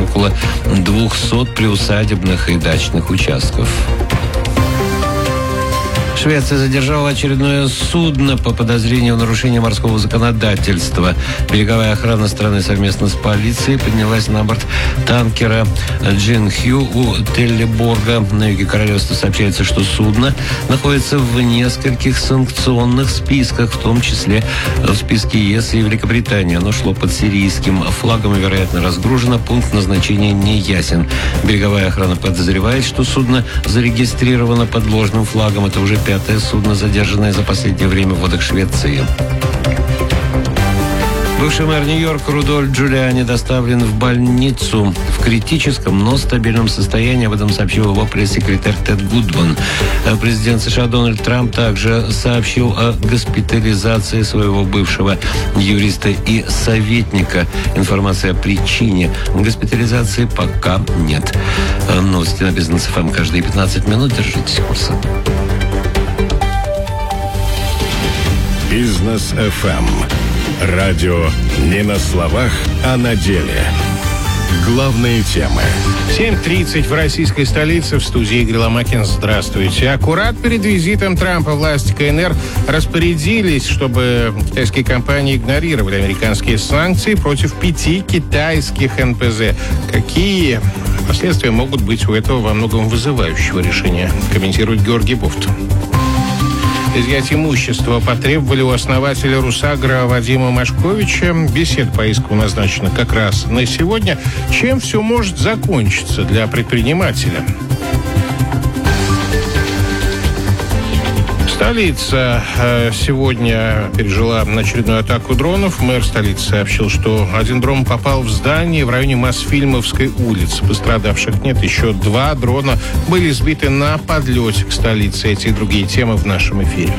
около 200 приусадебных и дачных участков. Швеция задержала очередное судно по подозрению в нарушении морского законодательства. Береговая охрана страны совместно с полицией поднялась на борт танкера Джин Хью у Телеборга на юге королевства. Сообщается, что судно находится в нескольких санкционных списках, в том числе в списке ЕС и Великобритании. Оно шло под сирийским флагом и, вероятно, разгружено. Пункт назначения не ясен. Береговая охрана подозревает, что судно зарегистрировано под ложным флагом. Это уже пятое судно, задержанное за последнее время в водах Швеции. Бывший мэр Нью-Йорка Рудольф Джулиани доставлен в больницу в критическом, но стабильном состоянии. Об этом сообщил его пресс-секретарь Тед Гудман. Президент США Дональд Трамп также сообщил о госпитализации своего бывшего юриста и советника. Информации о причине госпитализации пока нет. Новости на Бизнес ФМ каждые 15 минут. Держитесь курса. Бизнес ФМ. Радио не на словах, а на деле. Главные темы. 7:30 в российской столице. В студии Игорь Ломакин. Здравствуйте. Аккурат перед визитом Трампа власти КНР распорядились, чтобы китайские компании игнорировали американские санкции против 5 китайских НПЗ. Какие последствия могут быть у этого во многом вызывающего решения, комментирует Георгий Бофт. Изъять имущество потребовали у основателя Русагро Вадима Машковича. Беседа по иску назначена как раз на сегодня. Чем все может закончиться для предпринимателя? Столица сегодня пережила очередную атаку дронов. Мэр столицы сообщил, что один дрон попал в здание в районе Мосфильмовской улицы. Пострадавших нет. Еще 2 дрона были сбиты на подлете к столице. Эти и другие темы в нашем эфире.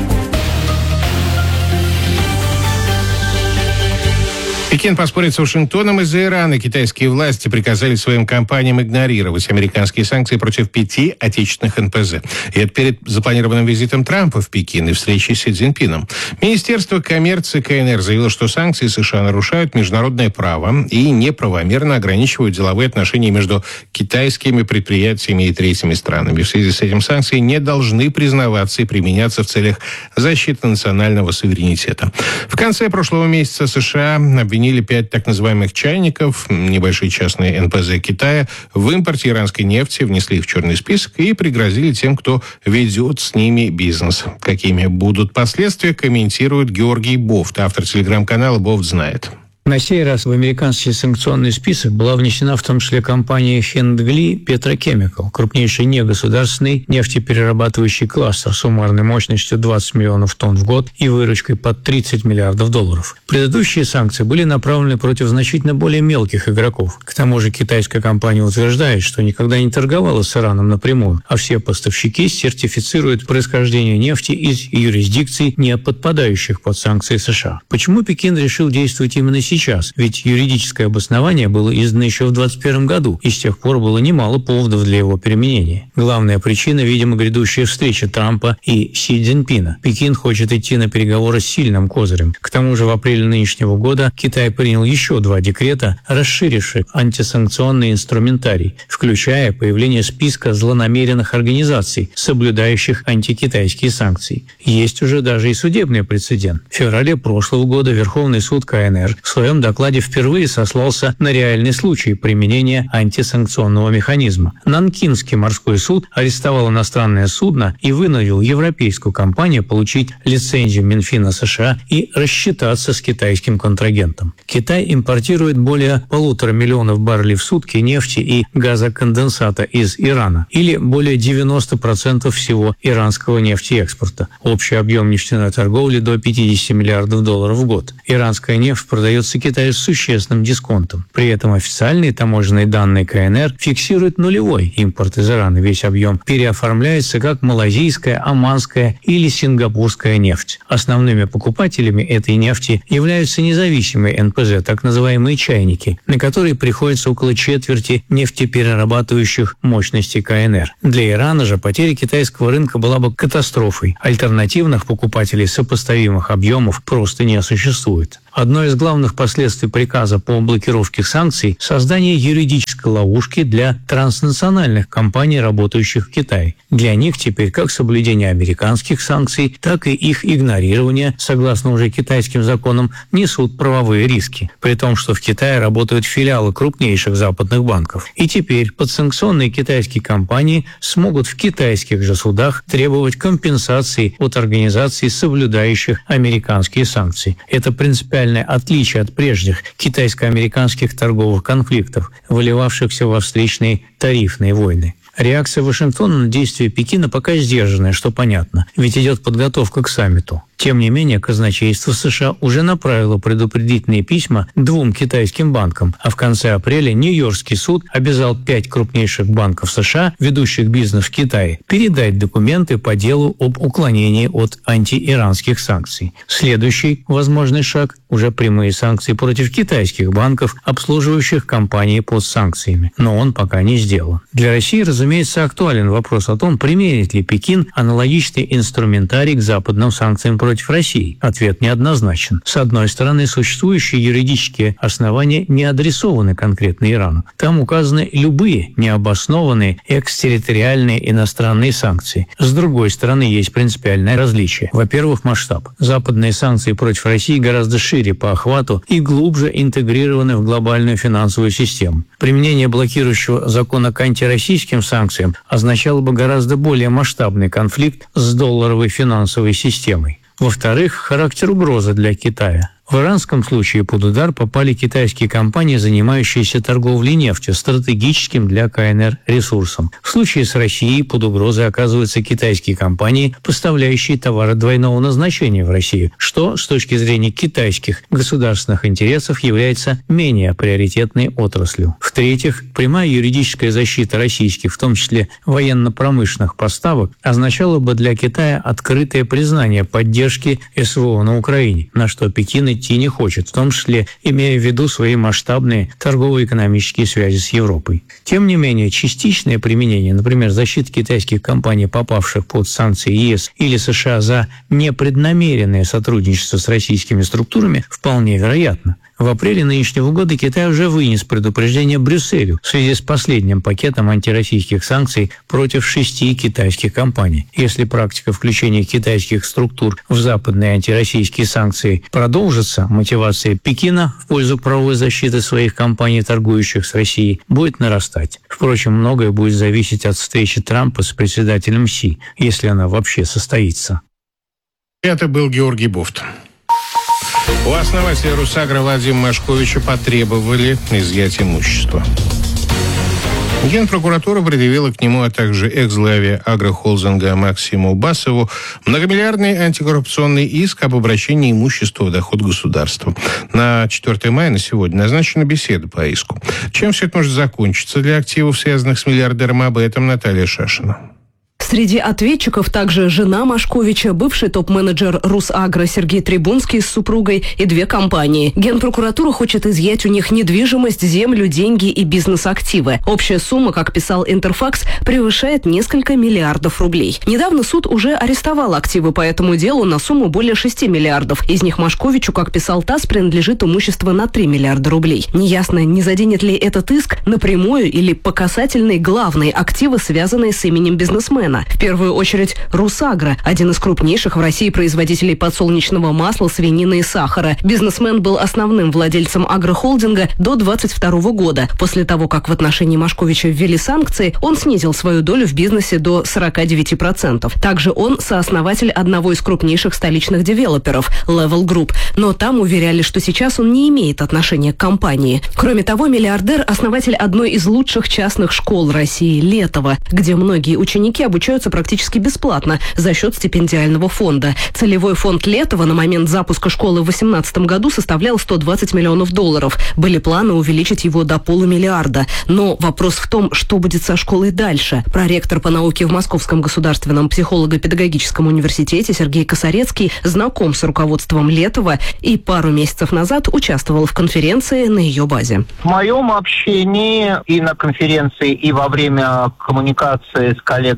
Пекин поспорит с Вашингтоном из-за Ирана. Китайские власти приказали своим компаниям игнорировать американские санкции против 5 отечественных НПЗ. И это перед запланированным визитом Трампа в Пекин и встречей с Си Цзиньпином. Министерство коммерции КНР заявило, что санкции США нарушают международное право и неправомерно ограничивают деловые отношения между китайскими предприятиями и третьими странами. В связи с этим санкции не должны признаваться и применяться в целях защиты национального суверенитета. В конце прошлого месяца США обвинили 5 так называемых чайников, небольшие частные НПЗ Китая, в импорте иранской нефти, внесли их в черный список и пригрозили тем, кто ведет с ними бизнес. Какими будут последствия, комментирует Георгий Бофт, автор телеграм-канала «Бофт знает». На сей раз в американский санкционный список была внесена в том числе компания Хендгли Петрохемикал, крупнейший негосударственный нефтеперерабатывающий кластер с суммарной мощностью 20 миллионов тонн в год и выручкой под $30 миллиардов. Предыдущие санкции были направлены против значительно более мелких игроков. К тому же китайская компания утверждает, что никогда не торговала с Ираном напрямую, а все поставщики сертифицируют происхождение нефти из юрисдикций, не подпадающих под санкции США. Почему Пекин решил действовать именно сейчас? Ведь юридическое обоснование было издано еще в 2021 году, и с тех пор было немало поводов для его применения. Главная причина, видимо, грядущая встреча Трампа и Си Цзиньпина. Пекин хочет идти на переговоры с сильным козырем. К тому же в апреле нынешнего года Китай принял еще 2 декрета, расширивших антисанкционный инструментарий, включая появление списка злонамеренных организаций, соблюдающих антикитайские санкции. Есть уже даже и судебный прецедент. В феврале прошлого года Верховный суд КНР в своем докладе впервые сослался на реальный случай применения антисанкционного механизма. Нанкинский морской суд арестовал иностранное судно и вынудил европейскую компанию получить лицензию Минфина США и рассчитаться с китайским контрагентом. Китай импортирует более 1,5 миллиона баррелей в сутки нефти и газоконденсата из Ирана, или более 90% всего иранского нефтеэкспорта. Общий объем нефтяной торговли до $50 миллиардов в год. Иранская нефть продается Китаю с существенным дисконтом. При этом официальные таможенные данные КНР фиксируют нулевой импорт из Ирана. Весь объем переоформляется как малазийская, оманская или сингапурская нефть. Основными покупателями этой нефти являются независимые НПЗ, так называемые чайники, на которые приходится около четверти нефтеперерабатывающих мощностей КНР. Для Ирана же потеря китайского рынка была бы катастрофой. Альтернативных покупателей сопоставимых объемов просто не существует. Одной из главных последствий приказа по блокировке санкций создание юридической ловушки для транснациональных компаний, работающих в Китае. Для них теперь как соблюдение американских санкций, так и их игнорирование, согласно уже китайским законам, несут правовые риски. При том, что в Китае работают филиалы крупнейших западных банков. И теперь подсанкционные китайские компании смогут в китайских же судах требовать компенсации от организаций, соблюдающих американские санкции. Это принципиальное отличие от прежних китайско-американских торговых конфликтов, выливавшихся во встречные тарифные войны. Реакция Вашингтона на действия Пекина пока сдержанная, что понятно, ведь идет подготовка к саммиту. Тем не менее, казначейство США уже направило предупредительные письма 2 китайским банкам, а в конце апреля Нью-Йоркский суд обязал 5 крупнейших банков США, ведущих бизнес в Китае, передать документы по делу об уклонении от антииранских санкций. Следующий возможный шаг – уже прямые санкции против китайских банков, обслуживающих компании под санкциями. Но он пока не сделан. Для России, разумеется, актуален вопрос о том, применит ли Пекин аналогичный инструментарий к западным санкциям против России. Ответ неоднозначен. С одной стороны, существующие юридические основания не адресованы конкретно Ирану. Там указаны любые необоснованные экстерриториальные иностранные санкции. С другой стороны, есть принципиальное различие. Во-первых, масштаб. Западные санкции против России гораздо шире по охвату и глубже интегрированы в глобальную финансовую систему. Применение блокирующего закона к антироссийским санкциям означало бы гораздо более масштабный конфликт с долларовой финансовой системой. Во-вторых, характер угрозы для Китая. В иранском случае под удар попали китайские компании, занимающиеся торговлей нефтью, стратегическим для КНР ресурсом. В случае с Россией под угрозой оказываются китайские компании, поставляющие товары двойного назначения в Россию, что с точки зрения китайских государственных интересов является менее приоритетной отраслью. В-третьих, прямая юридическая защита российских, в том числе военно-промышленных поставок, означала бы для Китая открытое признание поддержки СВО на Украине, на что Пекин идти не хочет, в том числе имея в виду свои масштабные торгово-экономические связи с Европой. Тем не менее, частичное применение, например, защиты китайских компаний, попавших под санкции ЕС или США за непреднамеренное сотрудничество с российскими структурами, вполне вероятно. В апреле нынешнего года Китай уже вынес предупреждение Брюсселю в связи с последним пакетом антироссийских санкций против 6 китайских компаний. Если практика включения китайских структур в западные антироссийские санкции продолжится, мотивация Пекина в пользу правовой защиты своих компаний, торгующих с Россией, будет нарастать. Впрочем, многое будет зависеть от встречи Трампа с председателем Си, если она вообще состоится. Это был Георгий Бофт. У основателя «Русагро» Вадима Машковича потребовали изъять имущество. Генпрокуратура предъявила к нему, а также экс-главе агрохолдинга Максиму Басову многомиллиардный антикоррупционный иск об обращении имущества в доход государства. На 4 мая, на сегодня, назначена беседа по иску. Чем все это может закончиться для активов, связанных с миллиардером, об этом Наталья Шашина. Среди ответчиков также жена Машковича, бывший топ-менеджер «Русагро» Сергей Трибунский с супругой и 2 компании. Генпрокуратура хочет изъять у них недвижимость, землю, деньги и бизнес-активы. Общая сумма, как писал Интерфакс, превышает несколько миллиардов рублей. Недавно суд уже арестовал активы по этому делу на сумму более 6 миллиардов. Из них Машковичу, как писал ТАСС, принадлежит имущество на 3 миллиарда рублей. Неясно, не заденет ли этот иск напрямую или по касательной главные активы, связанные с именем бизнесмена. В первую очередь «Русагро», один из крупнейших в России производителей подсолнечного масла, свинины и сахара. Бизнесмен был основным владельцем агрохолдинга до 2022 года. После того, как в отношении Машковича ввели санкции, он снизил свою долю в бизнесе до 49%. Также он сооснователь одного из крупнейших столичных девелоперов – Level Group. Но там уверяли, что сейчас он не имеет отношения к компании. Кроме того, миллиардер – основатель одной из лучших частных школ России – Летово, где многие ученики обучаются практически бесплатно за счет стипендиального фонда. Целевой фонд Летова на момент запуска школы в 2018 году составлял $120 миллионов. Были планы увеличить его до $500 миллиона. Но вопрос в том, что будет со школой дальше. Проректор по науке в Московском государственном психолого-педагогическом университете Сергей Косарецкий знаком с руководством Летова и пару месяцев назад участвовал в конференции на ее базе. В моем общении и на конференции, и во время коммуникации с коллегами на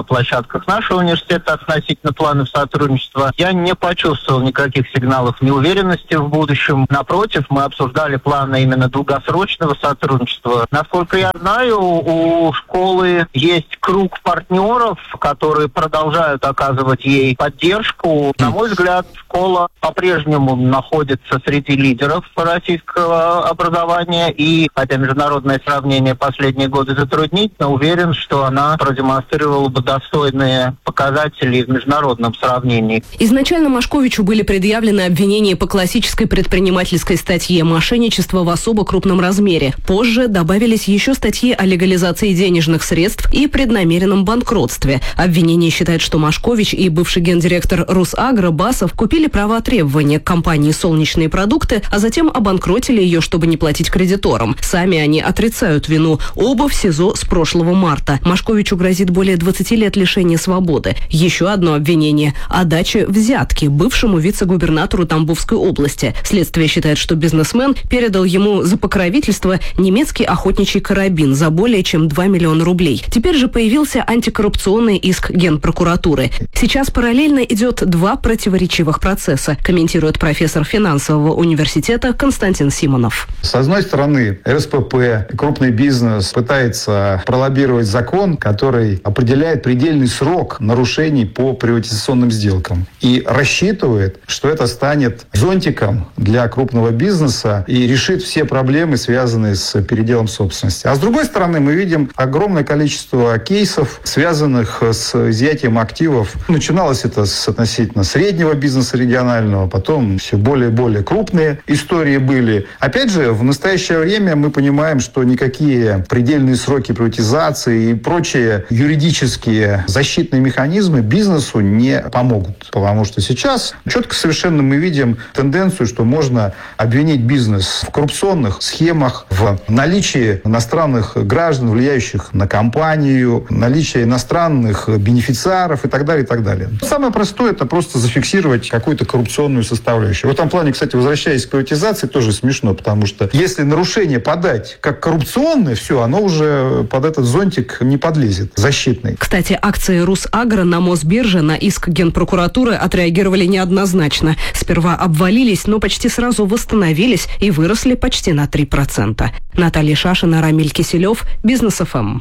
площадках нашего университета относительно планов сотрудничества, я не почувствовал никаких сигналов неуверенности в будущем. Напротив, мы обсуждали планы именно долгосрочного сотрудничества. Насколько я знаю, у школы есть круг партнеров, которые продолжают оказывать ей поддержку. На мой взгляд, школа по-прежнему находится среди лидеров российского образования, и, хотя международное сравнение последние годы затруднительно, уверен, что она продемонстрировала бы достойные показатели в международном сравнении. Изначально Машковичу были предъявлены обвинения по классической предпринимательской статье «Мошенничество в особо крупном размере». Позже добавились еще статьи о легализации денежных средств и преднамеренном банкротстве. Обвинение считает, что Машкович и бывший гендиректор Русагро Басов купили права требования к компании «Солнечные продукты», а затем обанкротили ее, чтобы не платить кредиторам. Сами они отрицают вину. Оба в СИЗО с прошлого марта. Машковичу грозит более 20 лет лишения свободы. Еще одно обвинение – о даче взятки бывшему вице-губернатору Тамбовской области. Следствие считает, что бизнесмен передал ему за покровительство немецкий охотничий карабин за более чем 2 миллиона рублей. Теперь же появился антикоррупционный иск Генпрокуратуры. Сейчас параллельно идет два противоречивых процесса, комментирует профессор финансового университета Константин Симонов. С одной стороны, РСПП, крупный бизнес пытается пролоббировать закон, который определяет предельный срок нарушений по приватизационным сделкам. И рассчитывает, что это станет зонтиком для крупного бизнеса и решит все проблемы, связанные с переделом собственности. А с другой стороны, мы видим огромное количество кейсов, связанных с изъятием активов. Начиналось это с относительно среднего бизнеса регионального, потом все более и более крупные истории были. Опять же, в настоящее время мы понимаем, что никакие предельные сроки приватизации и прочие юридические защитные механизмы бизнесу не помогут. Потому что сейчас четко совершенно мы видим тенденцию, что можно обвинить бизнес в коррупционных схемах, в наличии иностранных граждан, влияющих на компанию, наличие иностранных бенефициаров и так далее, и так далее. Самое простое – это просто зафиксировать какую-то коррупционную составляющую. В этом плане, кстати, возвращаясь к приватизации, тоже смешно, потому что если нарушение подать как коррупционное, все, оно уже под этот зонтик не подлезет, защитный. Кстати, акции Русагро на Мосбирже на иск Генпрокуратуры отреагировали неоднозначно. Сперва обвалились, но почти сразу восстановились и выросли почти на 3%. Наталья Шашина, Рамиль Киселев, Бизнес ФМ.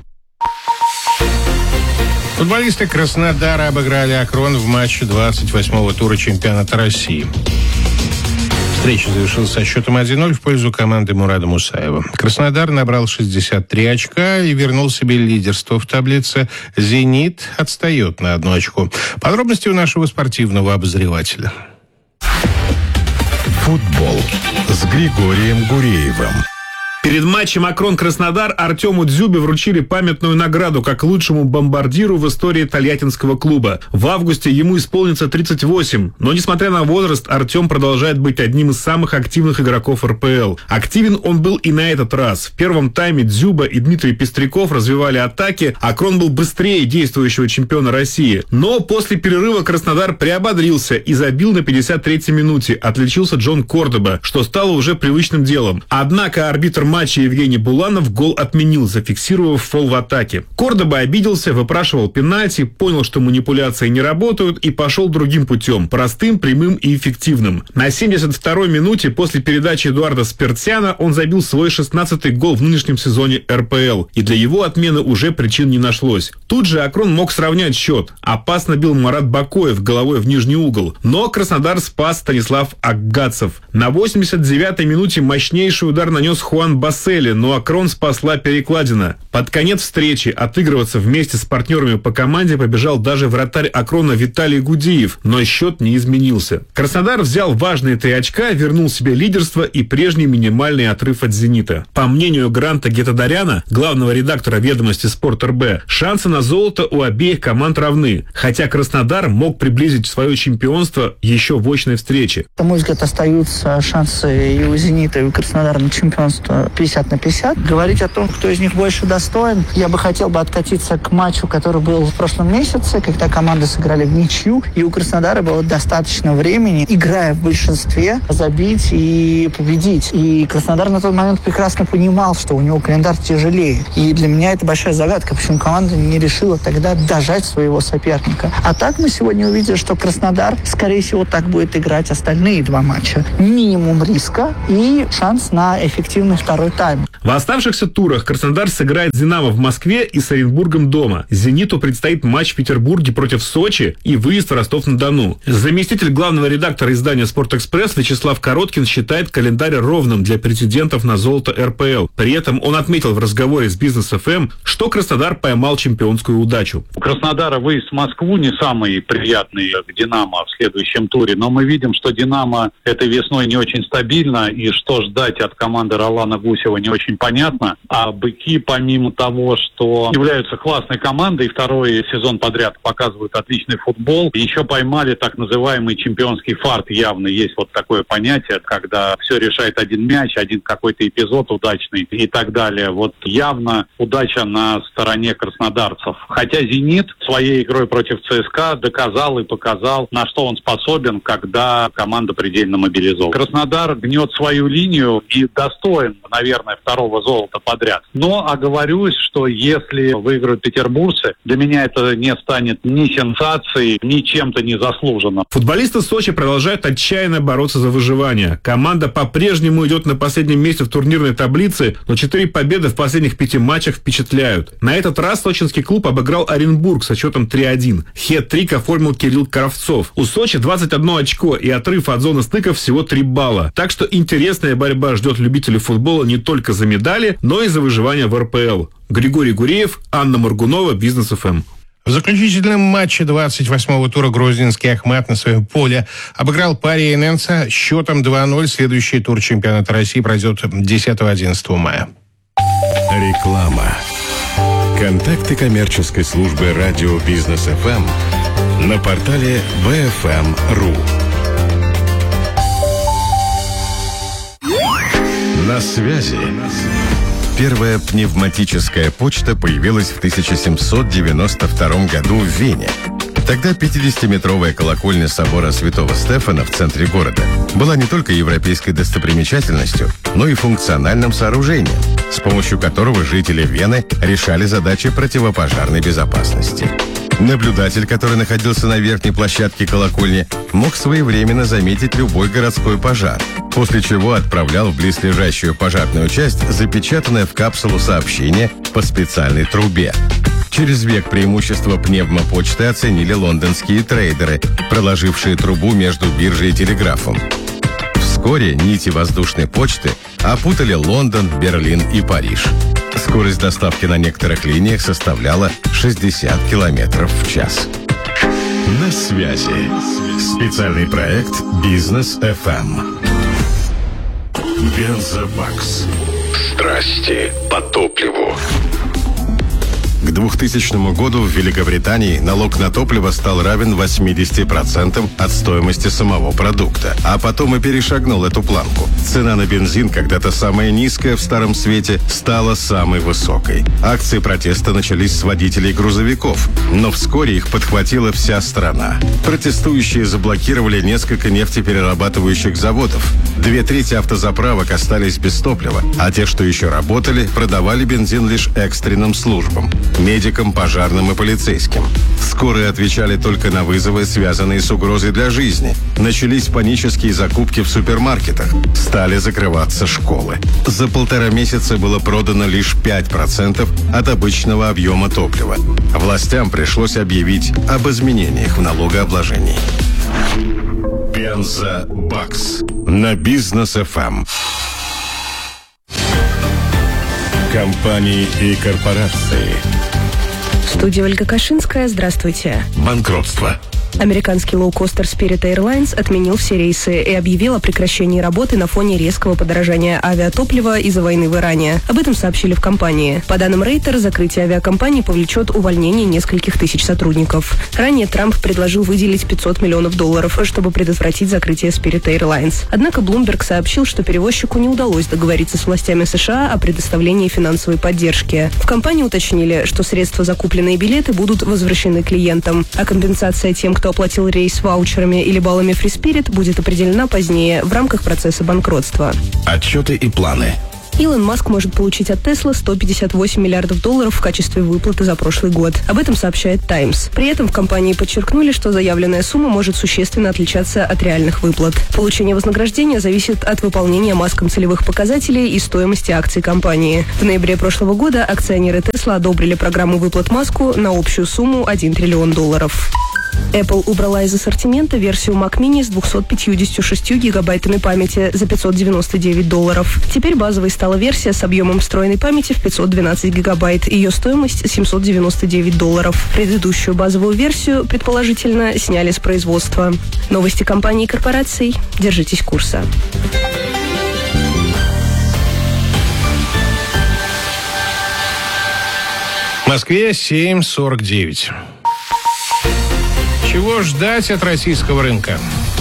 Футболисты Краснодара обыграли Акрон в матче 28-го тура чемпионата России. Встреча завершилась со счетом 1-0 в пользу команды Мурада Мусаева. Краснодар набрал 63 очка и вернул себе лидерство в таблице. «Зенит» отстает на 1 очко. Подробности у нашего спортивного обозревателя. Футбол с Григорием Гуреевым. Перед матчем Акрон-Краснодар Артему Дзюбе вручили памятную награду как лучшему бомбардиру в истории тольяттинского клуба. В августе ему исполнится 38, но, несмотря на возраст, Артем продолжает быть одним из самых активных игроков РПЛ. Активен он был и на этот раз. В первом тайме Дзюба и Дмитрий Пестряков развивали атаки, Акрон был быстрее действующего чемпиона России. Но после перерыва Краснодар приободрился и забил на 53-й минуте. Отличился Джон Кордоба, что стало уже привычным делом. Однако арбитр матча Евгений Буланов гол отменил, зафиксировав фол в атаке. Кордоба обиделся, выпрашивал пенальти, понял, что манипуляции не работают и пошел другим путем, простым, прямым и эффективным. На 72-й минуте после передачи Эдуарда Спиртсяна он забил свой 16-й гол в нынешнем сезоне РПЛ, и для его отмены уже причин не нашлось. Тут же Акрон мог сравнять счет. Опасно бил Марат Бакоев головой в нижний угол, но Краснодар спас Станислав Аггацев. На 89-й минуте мощнейший удар нанес Хуан Бассели, но Акрон спасла перекладина. Под конец встречи отыгрываться вместе с партнерами по команде побежал даже вратарь Акрона Виталий Гудиев, но счет не изменился. Краснодар взял важные 3 очка, вернул себе лидерство и прежний минимальный отрыв от «Зенита». По мнению Гранта Гетадаряна, главного редактора «Ведомости Спорт РБ», шансы на золото у обеих команд равны, хотя Краснодар мог приблизить свое чемпионство еще в очной встрече. На мой взгляд, остаются шансы и у «Зенита», и у Краснодара на чемпионство это 50/50. Говорить о том, кто из них больше достоин, я бы хотел откатиться к матчу, который был в прошлом месяце, когда команды сыграли в ничью, и у Краснодара было достаточно времени, играя в большинстве, забить и победить. И Краснодар на тот момент прекрасно понимал, что у него календарь тяжелее. И для меня это большая загадка, почему команда не решила тогда дожать своего соперника. А так мы сегодня увидели, что Краснодар, скорее всего, так будет играть остальные 2 матча. Минимум риска и шанс на эффективный второй тайм. В оставшихся турах Краснодар сыграет с «Динамо» в Москве и с Оренбургом дома. «Зениту» предстоит матч в Петербурге против Сочи и выезд в Ростов-на-Дону. Заместитель главного редактора издания «Спортэкспресс» Вячеслав Короткин считает календарь ровным для претендентов на золото РПЛ. При этом он отметил в разговоре с Бизнес ФМ, что Краснодар поймал чемпионскую удачу. У Краснодара выезд в Москву не самый приятный к «Динамо» в следующем туре, но мы видим, что «Динамо» этой весной не очень стабильно, и что ждать от команды Ролана Гусева не очень понятно. А «Быки», помимо того, что являются классной командой, второй сезон подряд показывают отличный футбол, еще поймали так называемый чемпионский фарт. Явно есть вот такое понятие, когда все решает один мяч, один какой-то эпизод удачный и так далее. Вот явно удача на стороне краснодарцев. Хотя «Зенит» своей игрой против ЦСКА доказал и показал, на что он способен, когда команда предельно мобилизована. Краснодар гнет свою линию и достоин, наверное, второго золота подряд. Но оговорюсь, что если выиграют петербуржцы, для меня это не станет ни сенсацией, ни чем-то незаслуженным. Футболисты Сочи продолжают отчаянно бороться за выживание. Команда по-прежнему идет на последнем месте в турнирной таблице, но 4 победы в последних 5 матчах впечатляют. На этот раз сочинский клуб обыграл Оренбург со счетом 3-1. Хет-трик оформил Кирилл Кравцов. У Сочи 21 очко и отрыв от зоны стыков всего 3 балла. Так что интересная борьба ждет любителей футбола не только за медали, но и за выживание в РПЛ. Григорий Гуреев, Анна Моргунова, Бизнес ФМ. В заключительном матче 28-го тура грозненский Ахмат на своем поле обыграл Пари Ненца счетом 2-0. Следующий тур чемпионата России пройдет 10-11 мая. Реклама. Контакты коммерческой службы радио Бизнес ФМ на портале bfm.ru. На связи. Первая пневматическая почта появилась в 1792 году в Вене. Тогда 50-метровая колокольня собора Святого Стефана в центре города была не только европейской достопримечательностью, но и функциональным сооружением, с помощью которого жители Вены решали задачи противопожарной безопасности. Наблюдатель, который находился на верхней площадке колокольни, мог своевременно заметить любой городской пожар, после чего отправлял в близлежащую пожарную часть запечатанное в капсулу сообщение по специальной трубе. Через век преимущество пневмопочты оценили лондонские трейдеры, проложившие трубу между биржей и телеграфом. Вскоре нити воздушной почты опутали Лондон, Берлин и Париж. Скорость доставки на некоторых линиях составляла 60 километров в час. На связи. Специальный проект «Бизнес ФМ». Бензобакс. Страсти по топливу. К 2000 году в Великобритании налог на топливо стал равен 80% от стоимости самого продукта, а потом и перешагнул эту планку. Цена на бензин, когда-то самая низкая в Старом Свете, стала самой высокой. Акции протеста начались с водителей грузовиков, но вскоре их подхватила вся страна. Протестующие заблокировали несколько нефтеперерабатывающих заводов. 2/3 автозаправок остались без топлива, а те, что еще работали, продавали бензин лишь экстренным службам – медикам, пожарным и полицейским. Скорые отвечали только на вызовы, связанные с угрозой для жизни. Начались панические закупки в супермаркетах. Стали закрываться школы. За 1,5 месяца было продано лишь 5% от обычного объема топлива. Властям пришлось объявить об изменениях в налогообложении. Бензобакс на Бизнес ФМ. Компании и корпорации. Студия Ольга Кашинская. Здравствуйте. Банкротство. Американский лоукостер Spirit Airlines отменил все рейсы и объявил о прекращении работы на фоне резкого подорожания авиатоплива из-за войны в Иране. Об этом сообщили в компании. По данным Рейтер, закрытие авиакомпании повлечет увольнение нескольких тысяч сотрудников. Ранее Трамп предложил выделить $500 миллионов, чтобы предотвратить закрытие Spirit Airlines. Однако Bloomberg сообщил, что перевозчику не удалось договориться с властями США о предоставлении финансовой поддержки. В компании уточнили, что средства за купленные билеты будут возвращены клиентам, а компенсация тем, кто оплатил рейс ваучерами или баллами Free Spirit, будет определена позднее в рамках процесса банкротства. Отчеты и планы. Илон Маск может получить от Tesla $158 миллиардов в качестве выплаты за прошлый год. Об этом сообщает Times. При этом в компании подчеркнули, что заявленная сумма может существенно отличаться от реальных выплат. Получение вознаграждения зависит от выполнения Маском целевых показателей и стоимости акций компании. В ноябре прошлого года акционеры Tesla одобрили программу выплат Маску на общую сумму $1 триллион. Apple убрала из ассортимента версию Mac Mini с 256 гигабайтами памяти за $599. Теперь базовой стала версия с объемом встроенной памяти в 512 гигабайт. Ее стоимость $799. Предыдущую базовую версию, предположительно, сняли с производства. Новости компаний и корпораций. Держитесь курса. В Москве 7:49. Чего ждать от российского рынка?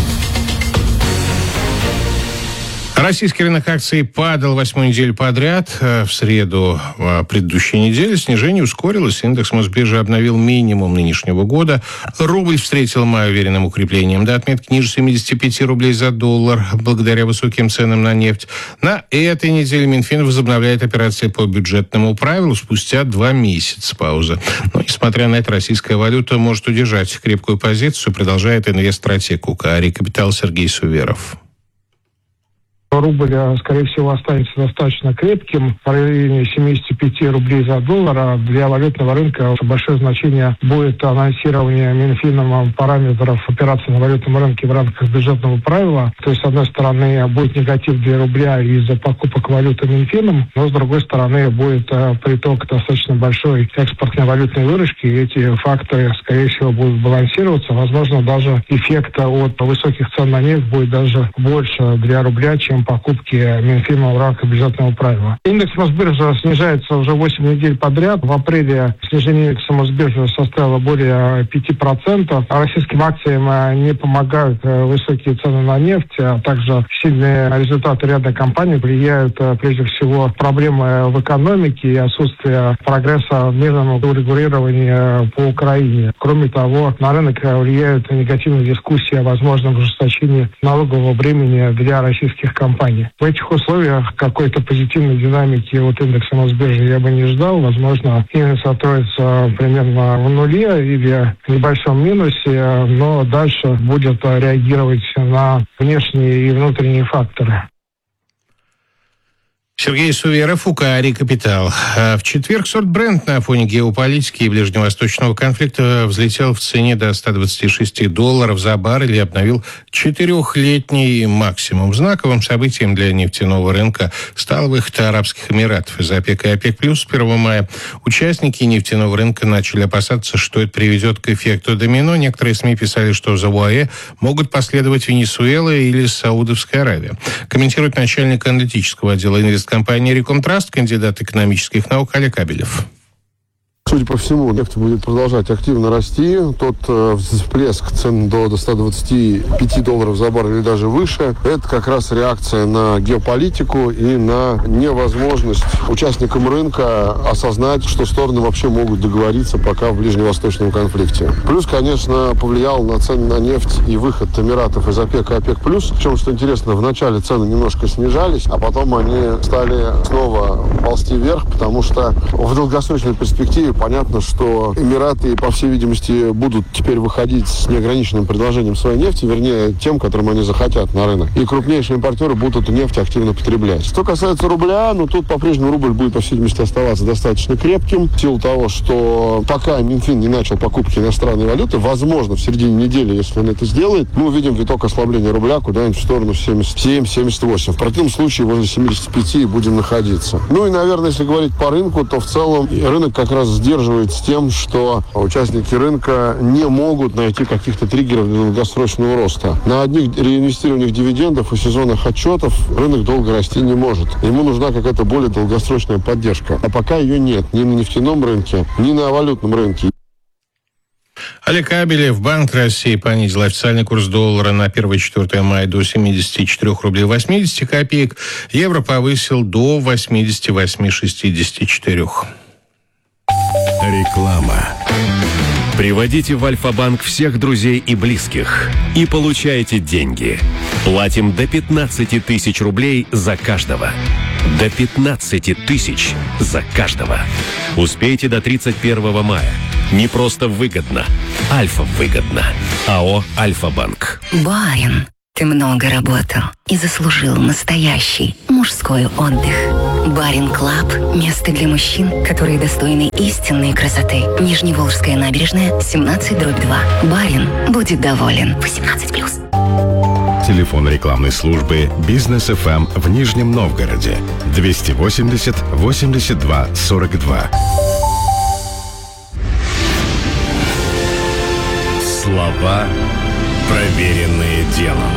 Российский рынок акций падал 8-ю неделю подряд. В среду предыдущей недели снижение ускорилось. Индекс Мосбиржи обновил минимум нынешнего года. Рубль встретил май уверенным укреплением до отметки ниже 75 рублей за доллар, благодаря высоким ценам на нефть. На этой неделе Минфин возобновляет операции по бюджетному правилу спустя 2 месяца паузы. Но, несмотря на это, российская валюта может удержать крепкую позицию, продолжает инвестстратег УКАРИ «Капитал» Сергей Суверов. Рубль, скорее всего, останется достаточно крепким, в районе 75 рублей за доллар. А для валютного рынка большое значение будет анонсирование Минфином параметров операций на валютном рынке в рамках бюджетного правила. То есть, с одной стороны, будет негатив для рубля из-за покупок валюты Минфином, но, с другой стороны, будет приток достаточно большой экспортной валютной выручки. И эти факторы, скорее всего, будут балансироваться. Возможно, даже эффект от высоких цен на нефть будет даже больше для рубля, чем покупки Минфином в рамках бюджетного правила. Индекс Мосбиржи снижается уже 8 недель подряд. В апреле снижение индекса Мосбиржи составило более 5%. А российским акциям не помогают высокие цены на нефть, а также сильные результаты ряда компаний влияют прежде всего проблемы в экономике и отсутствие прогресса в мирном урегулировании по Украине. Кроме того, на рынок влияют негативные дискуссии о возможном ужесточении налогового бремени для российских компаний. В этих условиях какой-то позитивной динамики от индекса Мосбиржи я бы не ждал. Возможно, индекс откроется примерно в нуле или в небольшом минусе, но дальше будет реагировать на внешние и внутренние факторы. Сергей Суверов, УКАРИ «Капитал». В четверг сорт Brent на фоне геополитики и ближневосточного конфликта взлетел в цене до $126 за баррель и обновил 4-летний максимум. Знаковым событием для нефтяного рынка стал выход Арабских Эмиратов из ОПЕК и ОПЕК+. С 1 мая участники нефтяного рынка начали опасаться, что это приведет к эффекту домино. Некоторые СМИ писали, что за ОАЭ могут последовать Венесуэла или Саудовская Аравия. Комментирует начальник аналитического отдела компания «Рекомтраст», кандидат экономических наук Олег Абелев. Судя по всему, нефть будет продолжать активно расти. Тот всплеск цен до $125 за баррель или даже выше, это как раз реакция на геополитику и на невозможность участникам рынка осознать, что стороны вообще могут договориться пока в ближневосточном конфликте. Плюс, конечно, повлиял на цены на нефть и выход Эмиратов из ОПЕК и ОПЕК+. Причем, что интересно, в начале цены немножко снижались, а потом они стали снова ползти вверх, потому что в долгосрочной перспективе понятно, что Эмираты, по всей видимости, будут теперь выходить с неограниченным предложением своей нефти, вернее, тем, которым они захотят на рынок. И крупнейшие импортеры будут эту нефть активно потреблять. Что касается рубля, тут по-прежнему рубль будет, по всей видимости, оставаться достаточно крепким. В силу того, что пока Минфин не начал покупки иностранной валюты, возможно, в середине недели, если он это сделает, мы увидим виток ослабления рубля куда-нибудь в сторону 77-78. В противном случае возле 75 будем находиться. И, наверное, если говорить по рынку, то в целом рынок как раз сделал поддерживает с тем, что участники рынка не могут найти каких-то триггеров для долгосрочного роста. На одних реинвестированных дивидендов и сезонных отчетов рынок долго расти не может. Ему нужна какая-то более долгосрочная поддержка. А пока ее нет ни на нефтяном рынке, ни на валютном рынке. Олег Кабелев. Банк России понизил официальный курс доллара на 1-4 мая до 74 рублей 80 копеек. Евро повысил до 88,64. Реклама. Приводите в Альфа-банк всех друзей и близких и получаете деньги. Платим до 15 тысяч рублей за каждого. До 15 тысяч за каждого. Успейте до 31 мая. Не просто выгодно. Альфа-выгодно. АО «Альфа-банк». Барин, ты много работал и заслужил настоящий мужской отдых. Барин Клаб – место для мужчин, которые достойны истинной красоты. Нижневолжская набережная, 17/2. Барин будет доволен. 18+. Телефон рекламной службы «Бизнес ФМ» в Нижнем Новгороде 280 82 42. Слова, проверенные делом.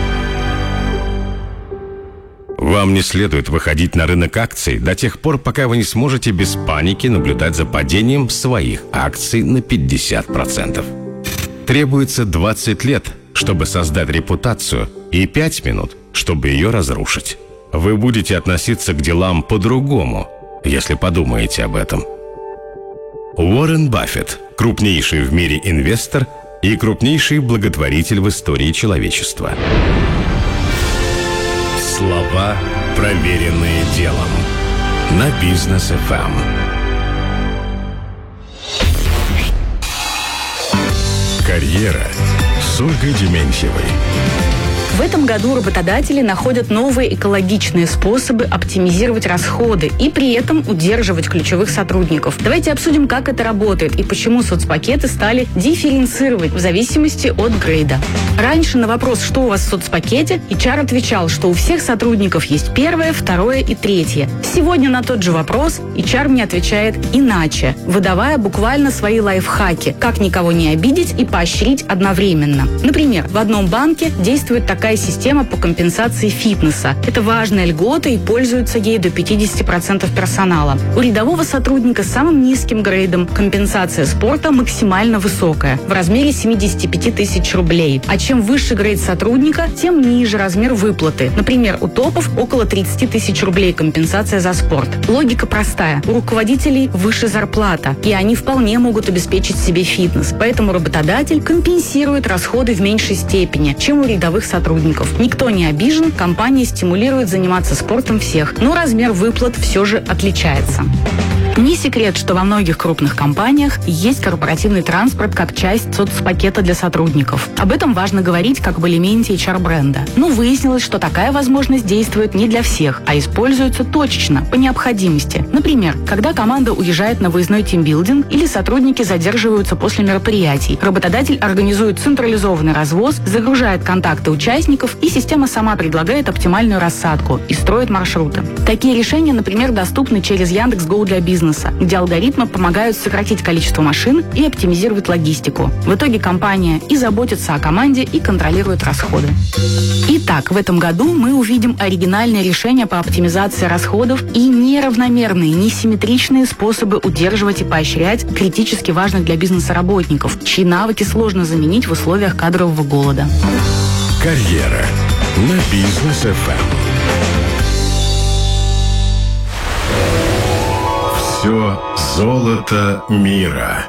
Вам не следует выходить на рынок акций до тех пор, пока вы не сможете без паники наблюдать за падением своих акций на 50%. Требуется 20 лет, чтобы создать репутацию, и 5 минут, чтобы ее разрушить. Вы будете относиться к делам по-другому, если подумаете об этом. Уоррен Баффет – крупнейший в мире инвестор и крупнейший благотворитель в истории человечества. Слова, проверенные делом. На Бизнес ФМ. Карьера с Ольгой Дементьевой. В этом году работодатели находят новые экологичные способы оптимизировать расходы и при этом удерживать ключевых сотрудников. Давайте обсудим, как это работает и почему соцпакеты стали дифференцировать в зависимости от грейда. Раньше на вопрос, что у вас в соцпакете, HR отвечал, что у всех сотрудников есть первое, второе и третье. Сегодня на тот же вопрос HR мне отвечает иначе, выдавая буквально свои лайфхаки, как никого не обидеть и поощрить одновременно. Например, в одном банке действует такая система по компенсации фитнеса. Это важная льгота и пользуются ей до 50% персонала. У рядового сотрудника с самым низким грейдом компенсация спорта максимально высокая, в размере 75 тысяч рублей. А чем выше грейд сотрудника, тем ниже размер выплаты. Например, у топов около 30 тысяч рублей компенсация за спорт. Логика простая. У руководителей выше зарплата, и они вполне могут обеспечить себе фитнес. Поэтому работодатель компенсирует расходы в меньшей степени, чем у рядовых сотрудников. Никто не обижен, компания стимулирует заниматься спортом всех, но размер выплат все же отличается. Не секрет, что во многих крупных компаниях есть корпоративный транспорт как часть соцпакета для сотрудников. Об этом важно говорить как об элементе HR-бренда. Но выяснилось, что такая возможность действует не для всех, а используется точечно, по необходимости. Например, когда команда уезжает на выездной тимбилдинг или сотрудники задерживаются после мероприятий, работодатель организует централизованный развоз, загружает контакты участников, и система сама предлагает оптимальную рассадку и строит маршруты. Такие решения, например, доступны через Яндекс.Го для бизнеса, где алгоритмы помогают сократить количество машин и оптимизировать логистику. В итоге компания и заботится о команде, и контролирует расходы. Итак, в этом году мы увидим оригинальные решения по оптимизации расходов и неравномерные, несимметричные способы удерживать и поощрять критически важных для бизнеса работников, чьи навыки сложно заменить в условиях кадрового голода. Карьера на Бизнес ФМ. Все золото мира.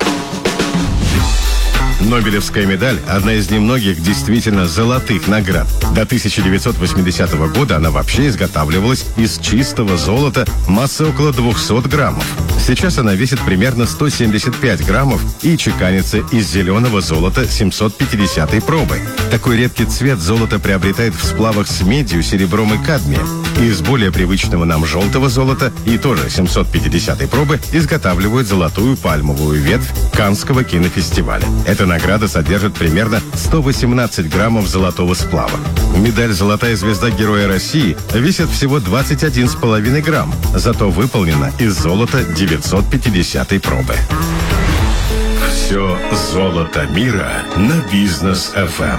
Нобелевская медаль – одна из немногих действительно золотых наград. До 1980 года она вообще изготавливалась из чистого золота массой около 200 граммов. Сейчас она весит примерно 175 граммов и чеканится из зеленого золота 750-й пробы. Такой редкий цвет золото приобретает в сплавах с медью, серебром и кадмием. Из более привычного нам желтого золота и тоже 750-й пробы изготавливают золотую пальмовую ветвь Каннского кинофестиваля. Эта награда содержит примерно 118 граммов золотого сплава. Медаль «Золотая звезда Героя России» весит всего 21,5 грамм, зато выполнена из золота 950-й пробы. Все золото мира на Бизнес FM.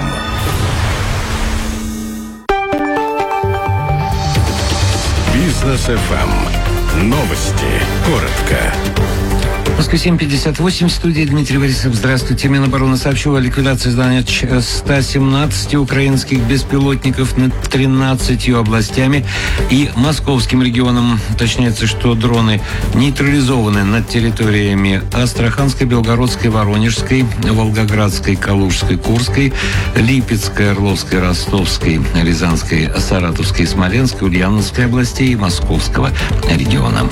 Бизнес FM. Новости. Коротко. Москва 7:58, в студии Дмитрий Борисов. Здравствуйте. Минобороны сообщила о ликвидации здания 117 украинских беспилотников над 13 областями и московским регионом. Уточняется, что дроны нейтрализованы над территориями Астраханской, Белгородской, Воронежской, Волгоградской, Калужской, Курской, Липецкой, Орловской, Ростовской, Рязанской, Саратовской, Смоленской, Ульяновской областей и Московского региона.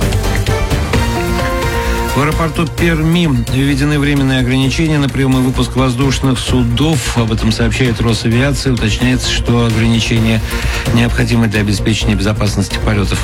В аэропорту Перми введены временные ограничения на прием и выпуск воздушных судов. Об этом сообщает Росавиация. Уточняется, что ограничения необходимы для обеспечения безопасности полетов.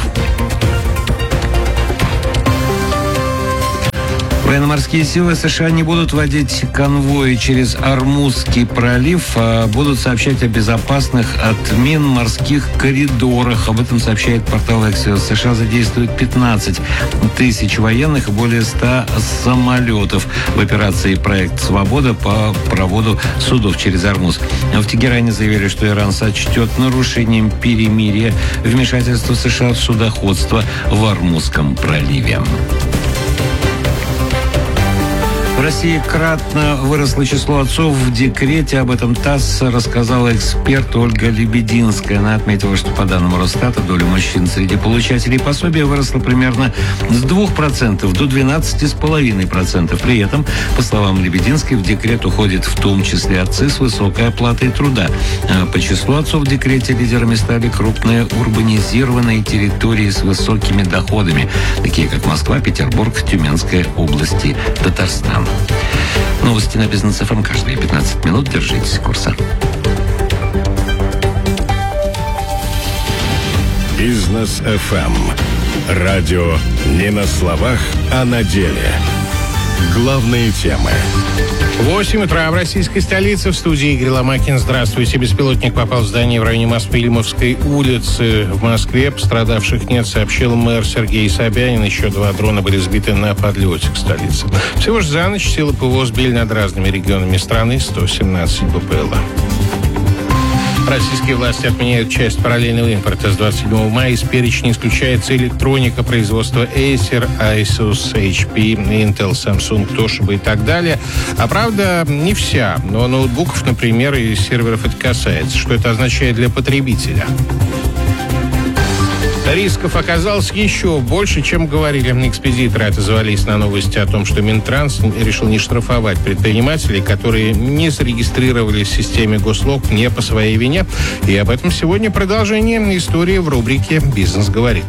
Военно-морские силы США не будут водить конвои через Ормузский пролив, а будут сообщать о безопасных от мин морских коридорах. Об этом сообщает портал Axios. США задействуют 15 тысяч военных и более 100 самолетов в операции «Проект Свобода» по проводу судов через Ормуз. В Тегеране заявили, что Иран сочтет нарушением перемирия вмешательство США в судоходство в Ормузском проливе. В России кратно выросло число отцов в декрете. Об этом ТАСС рассказала эксперт Ольга Лебединская. Она отметила, что по данным Росстата доля мужчин среди получателей пособия выросла примерно с 2% до 12,5%. При этом, по словам Лебединской, в декрет уходят в том числе отцы с высокой оплатой труда. По числу отцов в декрете лидерами стали крупные урбанизированные территории с высокими доходами, такие как Москва, Петербург, Тюменская области, Татарстан. Новости на Бизнес ФМ каждые 15 минут. Держитесь курса. Бизнес ФМ. Радио не на словах, а на деле. Главные темы. 8 утра в российской столице. В студии Игорь Ломакин. Здравствуйте. Беспилотник попал в здание в районе Москвы-Илимовской улицы. В Москве пострадавших нет, сообщил мэр Сергей Собянин. Еще 2 дрона были сбиты на подлете к столице. Всего же за ночь силы ПВО сбили над разными регионами страны 117 БПЛА. Российские власти отменяют часть параллельного импорта. С 27 мая из перечня исключается электроника производства Acer, Asus, HP, Intel, Samsung, Toshiba и так далее. А правда, не вся. Но ноутбуков, например, и серверов это касается. Что это означает для потребителя? Рисков оказалось еще больше, чем говорили. Экспедиторы отозвались на новости о том, что Минтранс решил не штрафовать предпринимателей, которые не зарегистрировались в системе Госслуг не по своей вине. И об этом сегодня продолжение истории в рубрике «Бизнес говорит».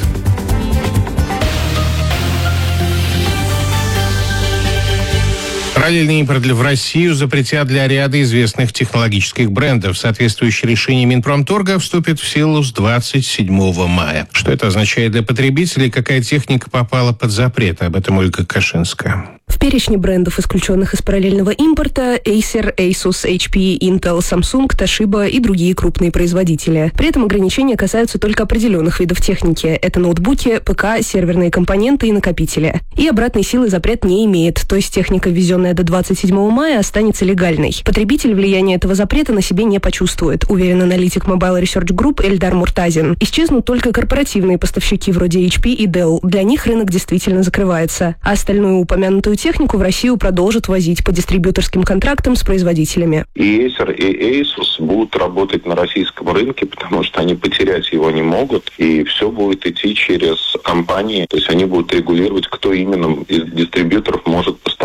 Параллельный импорт в Россию запретят для ряда известных технологических брендов. Соответствующее решение Минпромторга вступит в силу с 27 мая. Что это означает для потребителей? Какая техника попала под запрет? Об этом Ольга Кашинская. В перечне брендов, исключенных из параллельного импорта, Acer, Asus, HP, Intel, Samsung, Toshiba и другие крупные производители. При этом ограничения касаются только определенных видов техники. Это ноутбуки, ПК, серверные компоненты и накопители. И обратной силы запрет не имеет, то есть техника, ввезенная до 27 мая, останется легальной. Потребитель влияния этого запрета на себе не почувствует, уверен аналитик Mobile Research Group Эльдар Муртазин. Исчезнут только корпоративные поставщики вроде HP и Dell. Для них рынок действительно закрывается. А остальную упомянутую технику в Россию продолжат возить по дистрибьюторским контрактам с производителями. И Acer, и Asus будут работать на российском рынке, потому что они потерять его не могут, и все будет идти через компании. То есть они будут регулировать, кто именно из дистрибьюторов может поставлять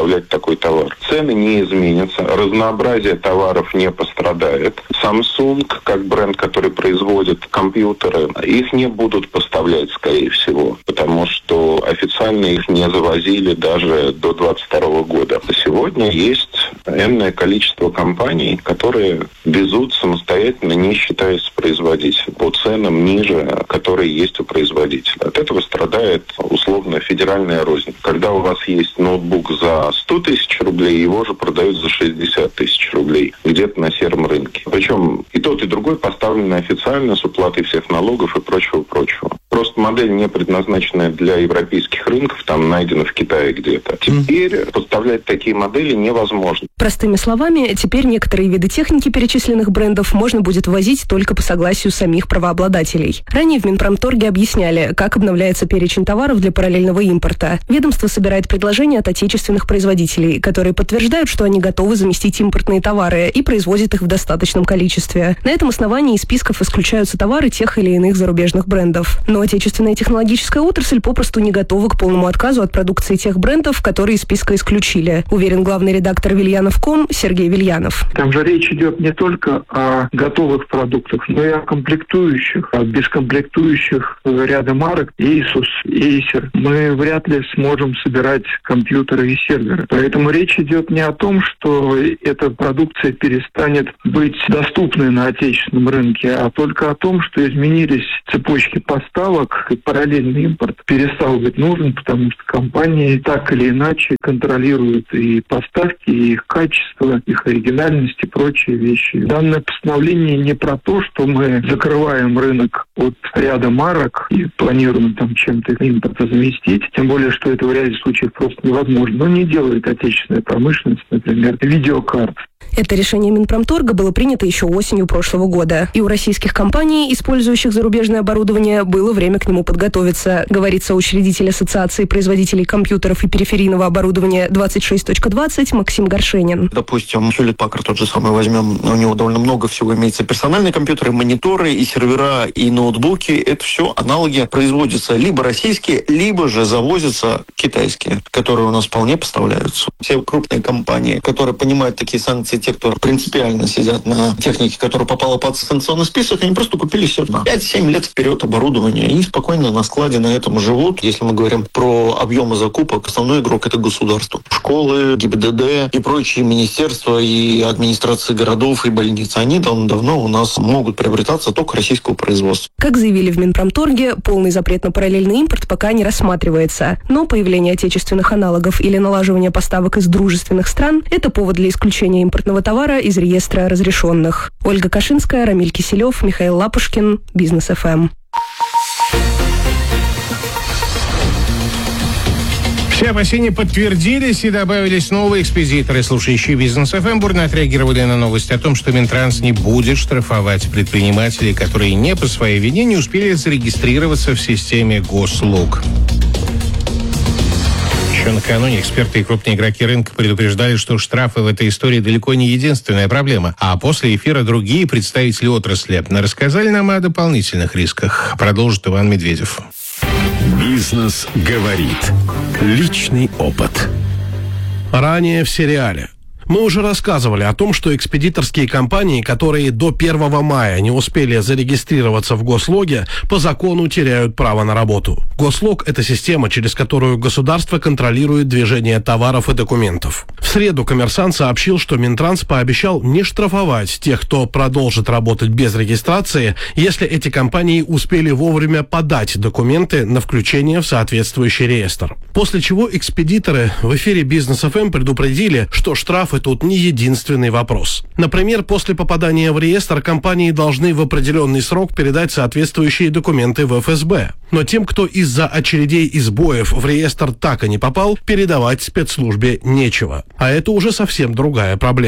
поставлять такой товар. Цены не изменятся, разнообразие товаров не пострадает. Samsung, как бренд, который производит компьютеры, их не будут поставлять, скорее всего, потому что официально их не завозили даже до 2022 года. Сегодня есть энное количество компаний, которые везут самостоятельно, не считаясь с производителем, по ценам ниже, которые есть у производителя. От этого страдает условно федеральная рознь. Когда у вас есть ноутбук за 100 тысяч рублей, его же продают за 60 тысяч рублей где-то на сером рынке. Причем и тот, и другой поставлены официально с уплатой всех налогов и прочего-прочего. Просто модель не предназначенная для европейских рынков, там найдена в Китае где-то. Теперь поставлять такие модели невозможно. Простыми словами, теперь некоторые виды техники перечисленных брендов можно будет ввозить только по согласию самих правообладателей. Ранее в Минпромторге объясняли, как обновляется перечень товаров для параллельного импорта. Ведомство собирает предложения от отечественных производителей, которые подтверждают, что они готовы заместить импортные товары и производят их в достаточном количестве. На этом основании из списков исключаются товары тех или иных зарубежных брендов. Но отечественная технологическая отрасль попросту не готова к полному отказу от продукции тех брендов, которые из списка исключили, уверен главный редактор Вильянов.ком Сергей Вильянов. Там же речь идет не только о готовых продуктах, но и о комплектующих. А без комплектующих ряда марок Asus, Acer мы вряд ли сможем собирать компьютеры и серверы. Поэтому речь идет не о том, что эта продукция перестанет быть доступной на отечественном рынке, а только о том, что изменились цепочки поставок, и параллельный импорт перестал быть нужен, потому что компании так или иначе контролируют и поставки, и их качество, их оригинальность и прочие вещи. Данное постановление не про то, что мы закрываем рынок от ряда марок и планируем там чем-то импорта заместить, тем более, что это в ряде случаев просто невозможно. Но не делает отечественная промышленность, например, видеокарт. Это решение Минпромторга было принято еще осенью прошлого года. И у российских компаний, использующих зарубежное оборудование, было время к нему подготовиться, говорит соучредитель Ассоциации производителей компьютеров и периферийного оборудования 26.20 Максим Горшенин. Допустим, Hewlett Packard тот же самый возьмем, у него довольно много всего имеется. Персональные компьютеры, мониторы, и сервера, и ноутбуки. Это все аналоги производятся либо российские, либо же завозятся китайские, которые у нас вполне поставляются. Все крупные компании, которые понимают такие санкции, те, кто принципиально сидят на технике, которая попала под санкционный список, они просто купили все на 5-7 лет вперед оборудование и спокойно на складе на этом живут. Если мы говорим про объемы закупок, основной игрок — это государство. Школы, ГИБДД и прочие министерства и администрации городов и больниц, они давно у нас могут приобретаться только российского производства. Как заявили в Минпромторге, полный запрет на параллельный импорт пока не рассматривается. Но появление отечественных аналогов или налаживание поставок из дружественных стран – это повод для исключения импортного товара из реестра разрешенных. Ольга Кашинская, Рамиль Киселев, Михаил Лапушкин, Бизнес ФМ. Все опасения подтвердились и добавились новые экспедиторы, слушающие Бизнес ФМ, бурно отреагировали на новость о том, что Минтранс не будет штрафовать предпринимателей, которые не по своей вине не успели зарегистрироваться в системе госуслуг. Еще накануне эксперты и крупные игроки рынка предупреждали, что штрафы в этой истории далеко не единственная проблема. А после эфира другие представители отрасли рассказали нам о дополнительных рисках. Продолжит Иван Медведев. Бизнес говорит. Личный опыт. Ранее в сериале. Мы уже рассказывали о том, что экспедиторские компании, которые до 1 мая не успели зарегистрироваться в Гослоге, по закону теряют право на работу. Гослог – это система, через которую государство контролирует движение товаров и документов. В среду «Коммерсант» сообщил, что Минтранс пообещал не штрафовать тех, кто продолжит работать без регистрации, если эти компании успели вовремя подать документы на включение в соответствующий реестр. После чего экспедиторы в эфире Бизнес ФМ предупредили, что штрафы тут не единственный вопрос. Например, после попадания в реестр компании должны в определенный срок передать соответствующие документы в ФСБ. Но тем, кто из-за очередей и сбоев в реестр так и не попал, передавать спецслужбе нечего. А это уже совсем другая проблема.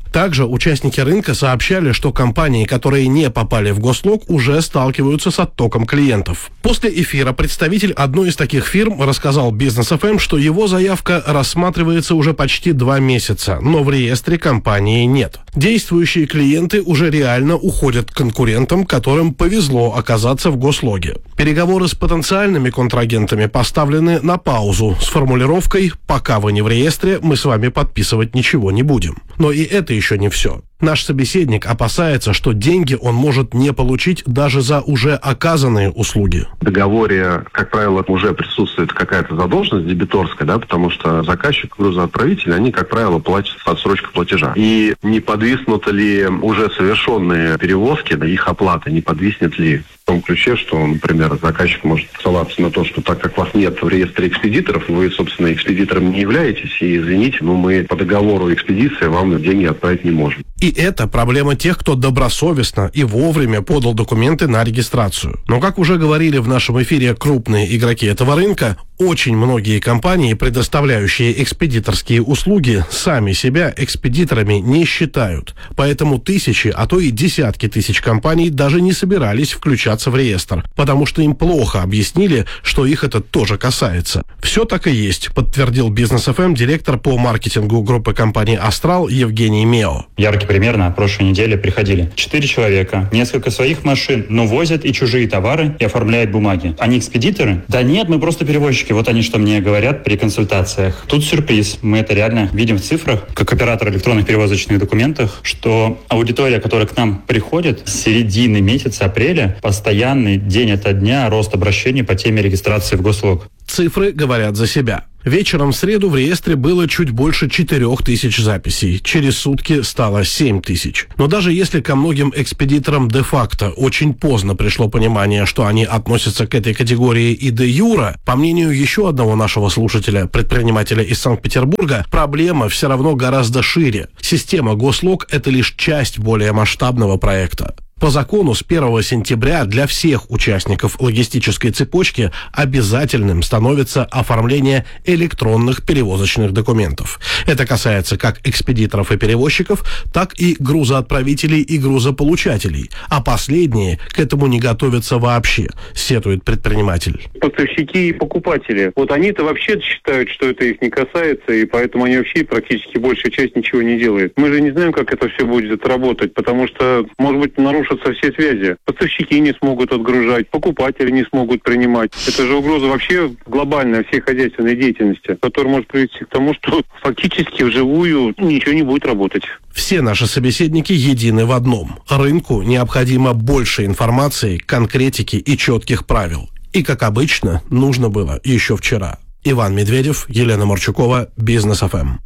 Также участники рынка сообщали, что компании, которые не попали в гослог, уже сталкиваются с оттоком клиентов. После эфира представитель одной из таких фирм рассказал Бизнес ФМ, что его заявка рассматривается уже почти 2 месяца, но в реестре компании нет. Действующие клиенты уже реально уходят к конкурентам, которым повезло оказаться в гослоге. Переговоры с потенциальными контрагентами поставлены на паузу с формулировкой «пока вы не в реестре, мы с вами подписывать ничего не будем». Но и это еще не все. Наш собеседник опасается, что деньги он может не получить даже за уже оказанные услуги. В договоре, как правило, уже присутствует какая-то задолженность дебиторская, да, потому что заказчик, грузоотправитель, они, как правило, платят отсрочку платежа. И не подвиснут ли уже совершенные перевозки, да, их оплата, не подвиснет ли в том ключе, что, например, заказчик может ссылаться на то, что так как вас нет в реестре экспедиторов, вы, собственно, экспедитором не являетесь, и, извините, но мы по договору экспедиции вам деньги отправить не можем. И это проблема тех, кто добросовестно и вовремя подал документы на регистрацию. Но, как уже говорили в нашем эфире крупные игроки этого рынка, очень многие компании, предоставляющие экспедиторские услуги, сами себя экспедиторами не считают. Поэтому тысячи, а то и десятки тысяч компаний даже не собирались включаться в реестр, потому что им плохо объяснили, что их это тоже касается. Все так и есть, подтвердил Бизнес ФМ директор по маркетингу группы компаний «Астрал» Евгений Мео. Яркий пример: на прошлой неделе приходили 4 человека, несколько своих машин, но возят и чужие товары и оформляют бумаги. Они экспедиторы? Да нет, мы просто перевозчики. Вот они что мне говорят при консультациях. Тут сюрприз. Мы это реально видим в цифрах, как оператор электронных перевозочных документов, что аудитория, которая к нам приходит, с середины месяца апреля постоянный день ото дня рост обращений по теме регистрации в гослог. Цифры говорят за себя. Вечером в среду в реестре было чуть больше 4000 записей. Через сутки стало 7000. Но даже если ко многим экспедиторам де-факто очень поздно пришло понимание, что они относятся к этой категории и де-юра, по мнению еще одного нашего слушателя, предпринимателя из Санкт-Петербурга, проблема все равно гораздо шире. Система гослог – это лишь часть более масштабного проекта. По закону с 1 сентября для всех участников логистической цепочки обязательным становится оформление электронных перевозочных документов. Это касается как экспедиторов и перевозчиков, так и грузоотправителей и грузополучателей. А последние к этому не готовятся вообще, сетует предприниматель. Поставщики и покупатели. Вот они-то вообще считают, что это их не касается, и поэтому они вообще практически большая часть ничего не делает. Мы же не знаем, как это все будет работать, потому что, может быть, нарушится все связи. Поставщики не смогут отгружать, покупатели не смогут принимать. Это же угроза вообще глобальная всей хозяйственной деятельности, которая может привести к тому, что фактически вживую ничего не будет работать. Все наши собеседники едины в одном. Рынку необходимо больше информации, конкретики и четких правил. И, как обычно, нужно было еще вчера. Иван Медведев, Елена Марчукова, Бизнес ФМ.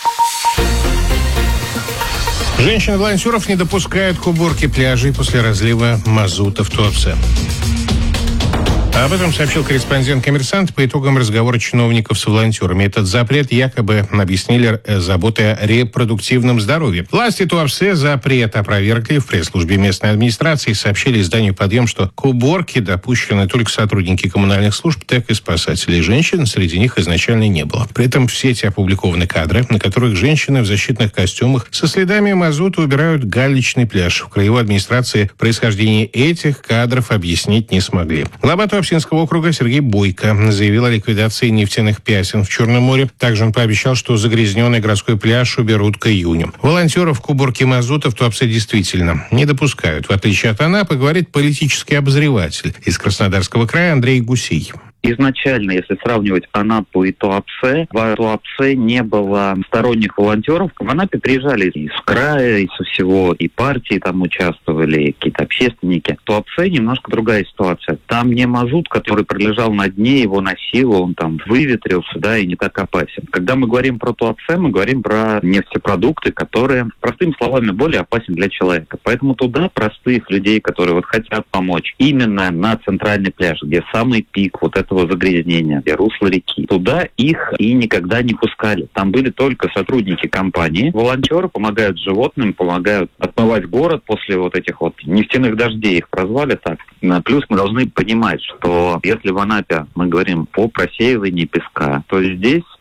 Женщин-волонтеров не допускают к уборке пляжей после разлива мазута в Туапсе. Об этом сообщил корреспондент «Коммерсант» по итогам разговора чиновников с волонтерами. Этот запрет якобы объяснили заботой о репродуктивном здоровье. Власти Туапсе запрет опровергли. В пресс-службе местной администрации сообщили изданию «Подъем», что к уборке допущены только сотрудники коммунальных служб, так и спасатели. Женщин среди них изначально не было. При этом в сети опубликованы кадры, на которых женщины в защитных костюмах со следами мазута убирают галечный пляж. В краевой администрации происхождение этих кадров объяснить не смогли. Глава Туапсинского округа Сергей Бойко заявил о ликвидации нефтяных пясен в Черном море. Также он пообещал, что загрязненный городской пляж уберут к июню. Волонтеров к уборке мазута в Туапсе действительно не допускают. В отличие от Анапы, говорит политический обозреватель из Краснодарского края Андрей Гусей. Изначально, если сравнивать Анапу и Туапсе, в Туапсе не было сторонних волонтеров. В Анапе приезжали из края, из всего, и партии там участвовали, и какие-то общественники. В Туапсе немножко другая ситуация. Там не мазут, который пролежал на дне, его носило, он там выветрился, да, и не так опасен. Когда мы говорим про Туапсе, мы говорим про нефтепродукты, которые, простыми словами, более опасен для человека. Поэтому туда простых людей, которые вот хотят помочь, именно на центральный пляж, где самый пик вот этого загрязнения, где русло реки, туда их и никогда не пускали. Там были только сотрудники компании. Волонтеры помогают животным, помогают отмывать город после вот этих вот нефтяных дождей, их прозвали так. Плюс мы должны понимать, что если в Анапе мы говорим о просеивании песка, то здесь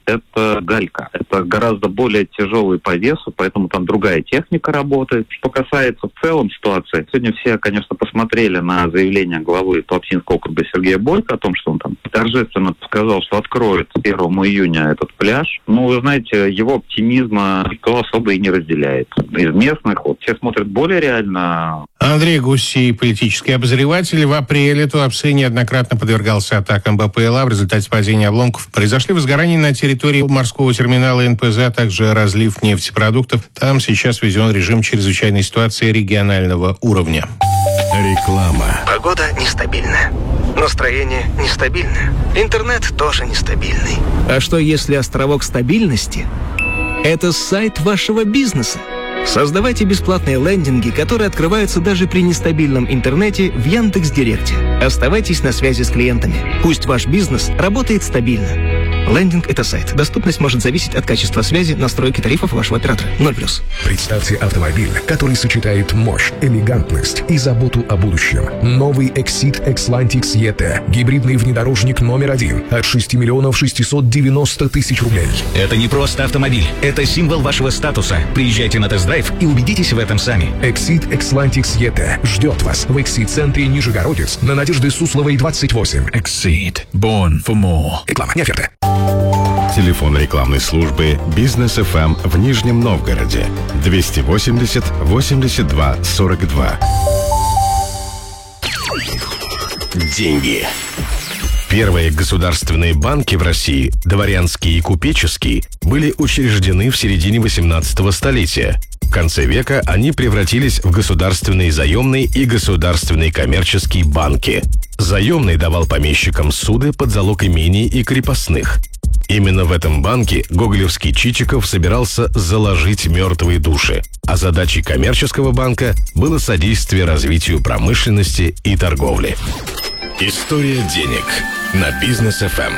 это галька. Это гораздо более тяжелый по весу, поэтому там другая техника работает. Что касается в целом ситуации, сегодня все, конечно, посмотрели на заявление главы Туапсинского округа Сергея Бойко о том, что он там торжественно сказал, что откроет 1 июня этот пляж. Ну, вы знаете, его оптимизма никто особо и не разделяет. Из местных все смотрят более реально. Андрей Гусей, политический обозреватель. В апреле Туапсе неоднократно подвергался атакам БПЛА. В результате падения обломков произошли возгорания на территории морского терминала НПЗ, а также разлив нефтепродуктов. Там сейчас введен режим чрезвычайной ситуации регионального уровня. Реклама. Погода нестабильная. Настроение нестабильное. Интернет тоже нестабильный. А что если островок стабильности – это сайт вашего бизнеса? Создавайте бесплатные лендинги, которые открываются даже при нестабильном интернете в Яндекс.Директе. Оставайтесь на связи с клиентами. Пусть ваш бизнес работает стабильно. Лендинг – это сайт. Доступность может зависеть от качества связи, настройки тарифов вашего оператора. 0+. Представьте автомобиль, который сочетает мощь, элегантность и заботу о будущем. Новый Exit Xlantix ET. Гибридный внедорожник номер 1 от 6 миллионов 690 тысяч рублей. Это не просто автомобиль. Это символ вашего статуса. Приезжайте на тест-драйв и убедитесь в этом сами. Exit Xlantix ET ждет вас в Exit-центре Нижегородец на Надежды Сусловой, 28. Exit. Born for more. Реклама, не оферта. Телефон рекламной службы «Бизнес ФМ» в Нижнем Новгороде 280 82 42. Деньги. Первые государственные банки в России, дворянский и купеческий, были учреждены в середине 18 столетия. В конце века они превратились в государственные заемные и государственные коммерческие банки. Заемный давал помещикам суды под залог имений и крепостных. Именно в этом банке гоголевский Чичиков собирался заложить мертвые души, а задачей коммерческого банка было содействие развитию промышленности и торговли. История денег на Бизнес ФМ.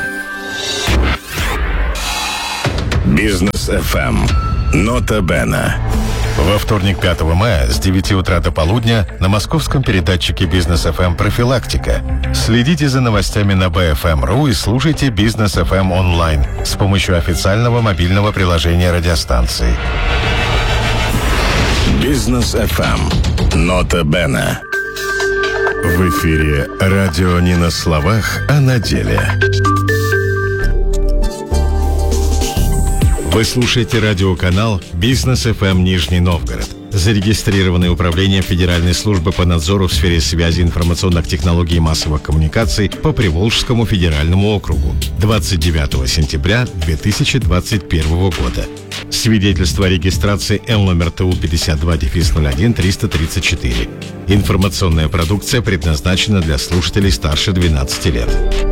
Бизнес ФМ. Нота Бена. Во вторник, 5 мая с 9 утра до полудня на московском передатчике Бизнес ФМ «Профилактика». Следите за новостями на BFM.ru и слушайте Бизнес ФМ онлайн с помощью официального мобильного приложения радиостанции. Бизнес ФМ. Нота Бена. В эфире радио не на словах, а на деле. Вы слушаете радиоканал «Бизнес ФМ Нижний Новгород», зарегистрированное управлением Федеральной службы по надзору в сфере связи, информационных технологий и массовых коммуникаций по Приволжскому федеральному округу 29 сентября 2021 года. Свидетельство о регистрации Л номер ТУ 52-01-334. Информационная продукция предназначена для слушателей старше 12 лет.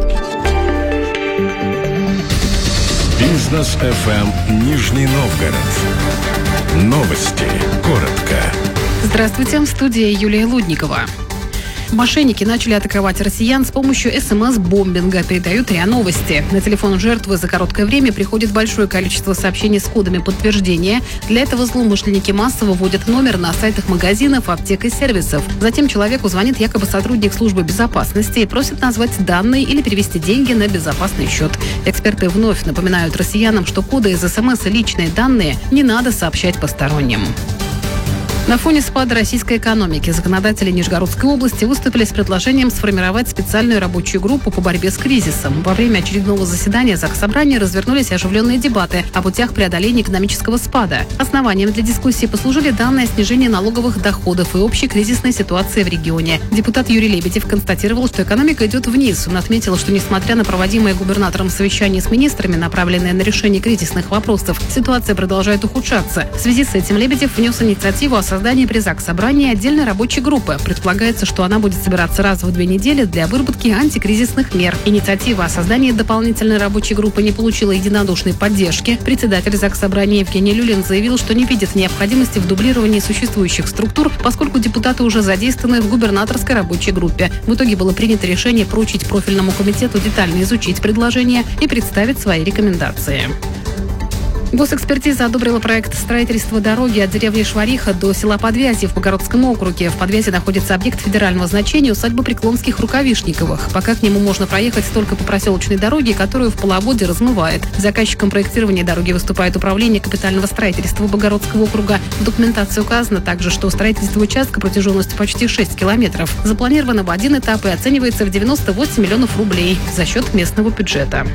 Бизнес ФМ Нижний Новгород. Новости. Коротко. Здравствуйте, в студии Юлия Лудникова. Мошенники начали атаковать россиян с помощью СМС-бомбинга, передают РИА Новости. На телефон жертвы за короткое время приходит большое количество сообщений с кодами подтверждения. Для этого злоумышленники массово вводят номер на сайтах магазинов, аптек и сервисов. Затем человеку звонит якобы сотрудник службы безопасности и просит назвать данные или перевести деньги на безопасный счет. Эксперты вновь напоминают россиянам, что коды из СМС и личные данные не надо сообщать посторонним. На фоне спада российской экономики законодатели Нижегородской области выступили с предложением сформировать специальную рабочую группу по борьбе с кризисом. Во время очередного заседания Заксобрания развернулись оживленные дебаты о путях преодоления экономического спада. Основанием для дискуссии послужили данные о снижении налоговых доходов и общей кризисной ситуации в регионе. Депутат Юрий Лебедев констатировал, что экономика идет вниз. Он отметил, что несмотря на проводимые губернатором совещания с министрами, направленные на решение кризисных вопросов, ситуация продолжает ухудшаться. В связи с этим Лебедев внес инициативу о создании при Заксобрании отдельной рабочей группы. Предполагается, что она будет собираться раз в 2 недели для выработки антикризисных мер. Инициатива о создании дополнительной рабочей группы не получила единодушной поддержки. Председатель Заксобрания Евгений Люлин заявил, что не видит необходимости в дублировании существующих структур, поскольку депутаты уже задействованы в губернаторской рабочей группе. В итоге было принято решение поручить профильному комитету детально изучить предложение и представить свои рекомендации. Госэкспертиза одобрила проект строительства дороги от деревни Швариха до села Подвязье в Богородском округе. В Подвязье находится объект федерального значения усадьба Преклонских Рукавишниковых. Пока к нему можно проехать только по проселочной дороге, которую в половодье размывает. Заказчиком проектирования дороги выступает Управление капитального строительства Богородского округа. В документации указано также, что строительство участка протяженностью почти 6 километров запланировано в один этап и оценивается в 98 миллионов рублей за счет местного бюджета.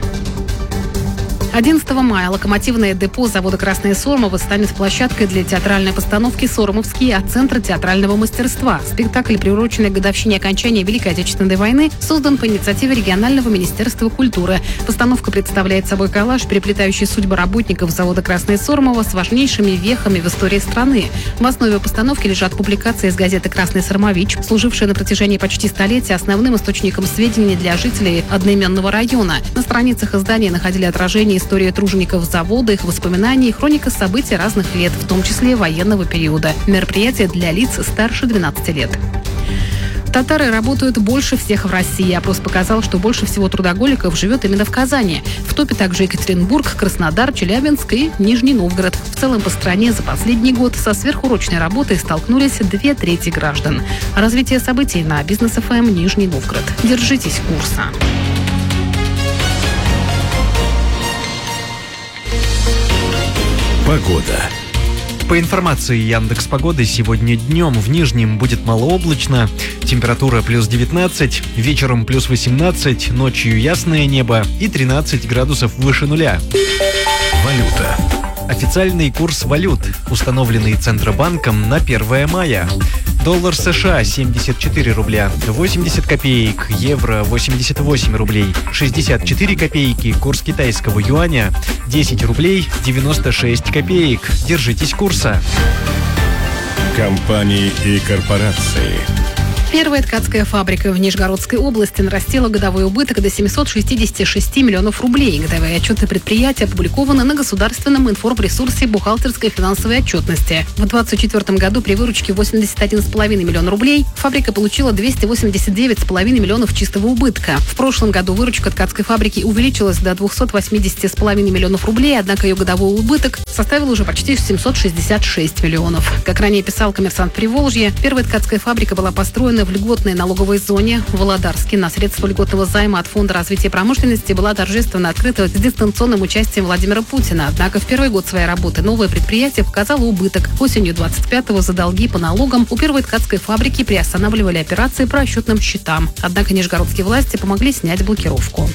11 мая локомотивное депо завода «Красное Сормово» станет площадкой для театральной постановки «Сормовский от Центра театрального мастерства». Спектакль, приуроченный к годовщине окончания Великой Отечественной войны, создан по инициативе регионального министерства культуры. Постановка представляет собой коллаж, переплетающий судьбы работников завода «Красное Сормово» с важнейшими вехами в истории страны. В основе постановки лежат публикации из газеты «Красный Сормович», служившая на протяжении почти столетия основным источником сведений для жителей одноименного района. На страницах издания находили отражение истории тружеников завода, их воспоминаний и хроника событий разных лет, в том числе военного периода. Мероприятие для лиц старше 12 лет. Татары работают больше всех в России. Опрос показал, что больше всего трудоголиков живет именно в Казани. В топе также Екатеринбург, Краснодар, Челябинск и Нижний Новгород. В целом по стране за последний год со сверхурочной работой столкнулись 2/3 граждан. Развитие событий на Бизнес ФМ Нижний Новгород. Держитесь курса. Погода. По информации Яндекс.Погоды, сегодня днем в Нижнем будет малооблачно, температура плюс 19, вечером плюс 18, ночью ясное небо и 13 градусов выше нуля. Валюта. Официальный курс валют, установленный Центробанком на 1 мая. Доллар США 74 рубля 80 копеек, евро 88 рублей 64 копейки, курс китайского юаня 10 рублей 96 копеек. Держитесь курса. Компании и корпорации. Первая ткацкая фабрика в Нижегородской области нарастила годовой убыток до 766 миллионов рублей. Годовые отчеты предприятия опубликованы на государственном информресурсе бухгалтерской и финансовой отчетности. В 2024 году при выручке 81,5 миллиона рублей фабрика получила 289,5 миллионов чистого убытка. В прошлом году выручка ткацкой фабрики увеличилась до 280,5 миллионов рублей, однако ее годовой убыток составил уже почти 766 миллионов. Как ранее писал «Коммерсант Приволжья», первая ткацкая фабрика была построена в льготной налоговой зоне. В Володарске на средства льготного займа от Фонда развития промышленности была торжественно открыта с дистанционным участием Владимира Путина. Однако в первый год своей работы новое предприятие показало убыток. Осенью 25-го за долги по налогам у первой ткацкой фабрики приостанавливали операции по расчетным счетам. Однако нижегородские власти помогли снять блокировку.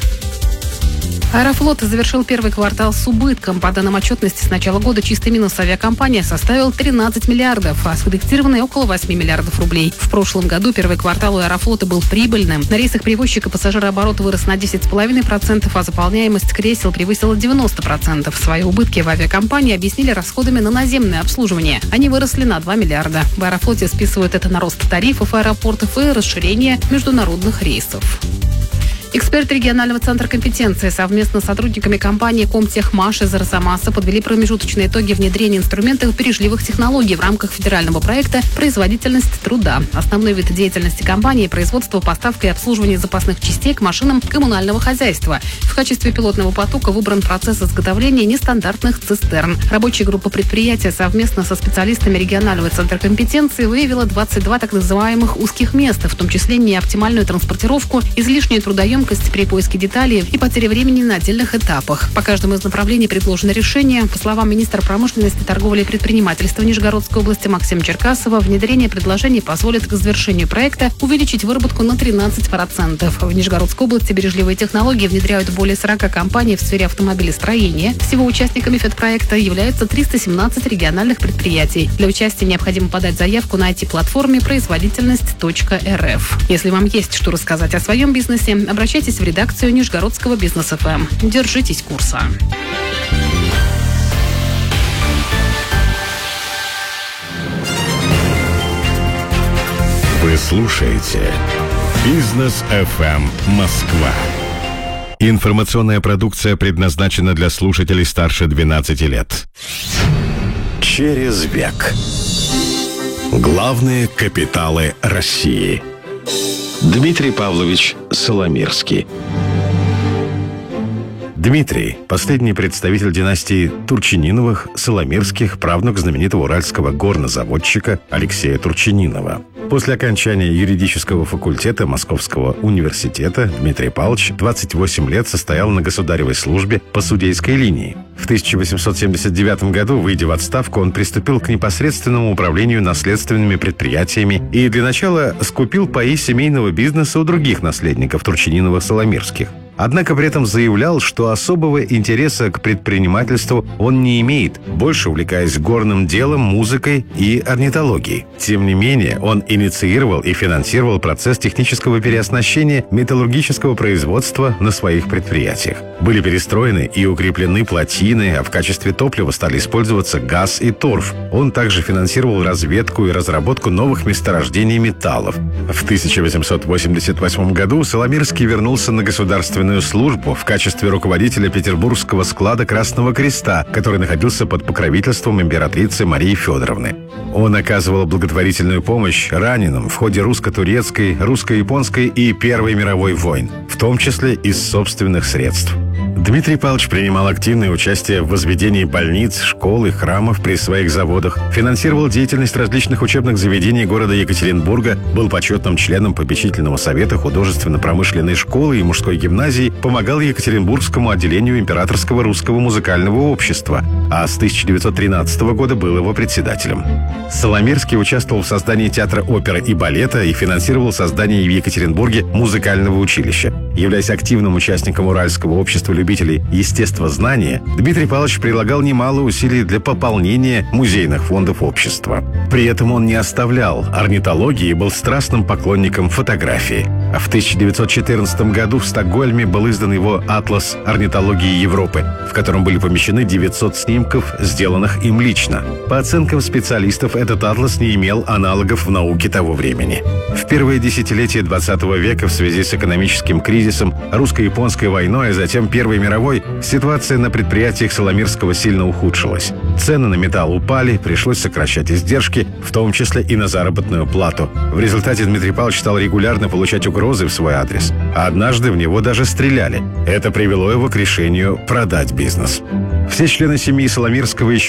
Аэрофлот завершил первый квартал с убытком. По данным отчетности, с начала года чистый минус авиакомпании составил 13 миллиардов, а скорректированный около 8 миллиардов рублей. В прошлом году первый квартал у Аэрофлота был прибыльным. На рейсах перевозчика пассажирооборот вырос на 10,5%, а заполняемость кресел превысила 90%. Свои убытки в авиакомпании объяснили расходами на наземное обслуживание. Они выросли на 2 миллиарда. В Аэрофлоте списывают это на рост тарифов аэропортов и расширение международных рейсов. Эксперты регионального центра компетенции совместно с сотрудниками компании «Комтехмаш» из Арзамаса подвели промежуточные итоги внедрения инструментов бережливых технологий в рамках федерального проекта «Производительность труда». Основной вид деятельности компании – производство, поставка и обслуживание запасных частей к машинам коммунального хозяйства. В качестве пилотного потока выбран процесс изготовления нестандартных цистерн. Рабочая группа предприятия совместно со специалистами регионального центра компетенции выявила 22 так называемых узких места, в том числе неоптимальную транспортировку, излишнюю трудоемкость при поиске деталей и потере времени на отдельных этапах. По каждому из направлений предложено решение. По словам министра промышленности, торговли и предпринимательства Нижегородской области Максима Черкасова, внедрение предложений позволит к завершению проекта увеличить выработку на 13%. В Нижегородской области бережливые технологии внедряют более 40 компаний в сфере автомобилестроения. Всего участниками федпроекта являются 317 региональных предприятий. Для участия необходимо подать заявку на IT-платформе производительность.рф. Если вам есть что рассказать о своем бизнесе, обращайтесь в редакцию Нижегородского Бизнес ФМ. Держитесь курса. Вы слушаете Бизнес ФМ Москва. Информационная продукция предназначена для слушателей старше 12 лет. Через век. Главные капиталы России. Дмитрий Павлович Соломирский. Дмитрий – последний представитель династии Турчининовых, Соломирских, правнук знаменитого уральского горнозаводчика Алексея Турчининова. После окончания юридического факультета Московского университета Дмитрий Павлович 28 лет состоял на государевой службе по судейской линии. В 1879 году, выйдя в отставку, он приступил к непосредственному управлению наследственными предприятиями и для начала скупил паи семейного бизнеса у других наследников Турчининовых-Соломирских. Однако при этом заявлял, что особого интереса к предпринимательству он не имеет, больше увлекаясь горным делом, музыкой и орнитологией. Тем не менее, он инициировал и финансировал процесс технического переоснащения металлургического производства на своих предприятиях. Были перестроены и укреплены плотины, а в качестве топлива стали использоваться газ и торф. Он также финансировал разведку и разработку новых месторождений металлов. В 1888 году Соломирский вернулся на государственную службу в качестве руководителя Петербургского склада Красного Креста, который находился под покровительством императрицы Марии Федоровны. Он оказывал благотворительную помощь раненым в ходе русско-турецкой, русско-японской и Первой мировой войн, в том числе из собственных средств. Дмитрий Павлович принимал активное участие в возведении больниц, школ и храмов при своих заводах, финансировал деятельность различных учебных заведений города Екатеринбурга, был почетным членом попечительного совета художественно-промышленной школы и мужской гимназии, помогал Екатеринбургскому отделению Императорского русского музыкального общества, а с 1913 года был его председателем. Соломирский участвовал в создании театра оперы и балета и финансировал создание в Екатеринбурге музыкального училища. Являясь активным участником Уральского общества любителей естествознания, Дмитрий Павлович прилагал немало усилий для пополнения музейных фондов общества. При этом он не оставлял орнитологии и был страстным поклонником фотографии. А в 1914 году в Стокгольме был издан его «Атлас орнитологии Европы», в котором были помещены 900 снимков, сделанных им лично. По оценкам специалистов, этот атлас не имел аналогов в науке того времени. В первые десятилетия 20 века в связи с экономическим кризисом, русско-японской войной, а затем Первой мировой, ситуация на предприятиях Соломирского сильно ухудшилась. Цены на металл упали, пришлось сокращать издержки, в том числе и на заработную плату. В результате Дмитрий Павлович стал регулярно получать угрозы в свой адрес. А однажды в него даже стреляли. Это привело его к решению продать бизнес. Все члены семьи Соломирского еще